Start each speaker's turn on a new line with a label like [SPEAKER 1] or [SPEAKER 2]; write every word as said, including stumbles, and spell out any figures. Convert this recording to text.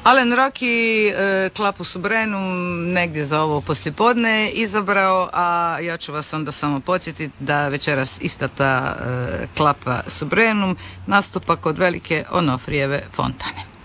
[SPEAKER 1] Alen Rocky e, klapu Subrenum negdje za ovo poslijepodne izabrao, a ja ću vas onda samo podsjetiti da večeras ista ta e, klapa Subrenum nastupa kod velike Onofrijeve fontane.